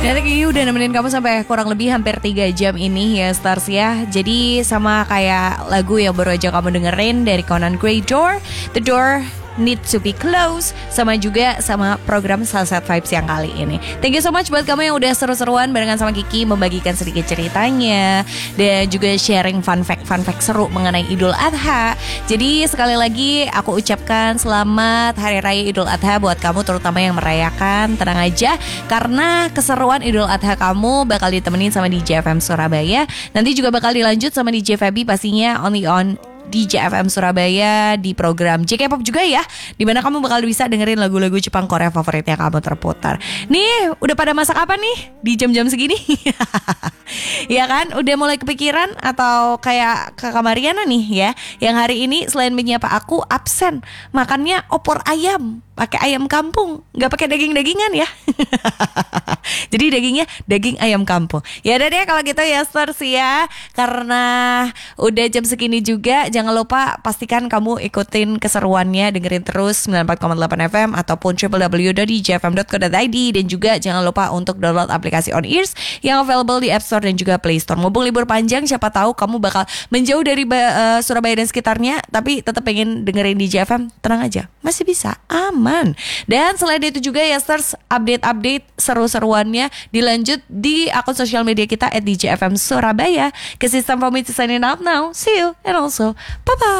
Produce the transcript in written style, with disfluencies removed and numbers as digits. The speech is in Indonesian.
Dan thank you udah nemenin kamu sampai kurang lebih hampir 3 jam ini ya Stars ya. Jadi sama kayak lagu yang baru aja kamu dengerin dari Conan Gray, The Door Need to be close, sama juga sama program Sunset Vibes yang kali ini. Thank you so much buat kamu yang udah seru-seruan barengan sama Kiki, membagikan sedikit ceritanya dan juga sharing fun fact seru mengenai Idul Adha. Jadi sekali lagi aku ucapkan selamat Hari Raya Idul Adha buat kamu terutama yang merayakan. Tenang aja karena keseruan Idul Adha kamu bakal ditemenin sama DJ FM Surabaya. Nanti juga bakal dilanjut sama DJ Feby pastinya only on DJ FM Surabaya di program J-K-pop juga ya, dimana kamu bakal bisa dengerin lagu-lagu Jepang Korea favorit yang kamu terputar. Nih udah pada masak apa nih di jam-jam segini? Ya kan, udah mulai kepikiran atau kayak Kakak Mariana nih ya, yang hari ini selain menyapa aku absen makannya opor ayam, pakai ayam kampung, nggak pakai daging-dagingan ya. Jadi dagingnya daging ayam kampung. Ya udah deh kalau gitu ya Stars ya, karena udah jam segini juga. Jangan lupa pastikan kamu ikutin keseruannya, dengerin terus 94,8 FM ataupun www.djfm.co.id. Dan juga jangan lupa untuk download aplikasi On Ears yang available di App Store dan juga Play Store. Mumpung libur panjang, siapa tahu kamu bakal menjauh dari Surabaya dan sekitarnya, tapi tetap pengen dengerin DJ FM, tenang aja, masih bisa, aman. Dan selain itu juga ya Stars, update-update seru-seruannya dilanjut di akun sosial media kita @DJFM Surabaya. Ke sistem for me to signing out now. See you and also bye-bye.